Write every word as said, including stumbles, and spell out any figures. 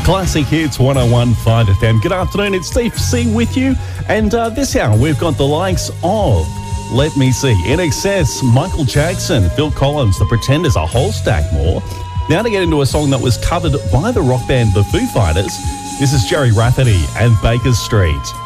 Classic Hits one oh one point five F M. Good afternoon, it's Steve C with you. And uh, this hour we've got the likes of, let me see, I N X S, Michael Jackson, Phil Collins, The Pretenders, a whole stack more. Now to get into a song that was covered by the rock band The Foo Fighters, this is Jerry Rafferty and Baker Street.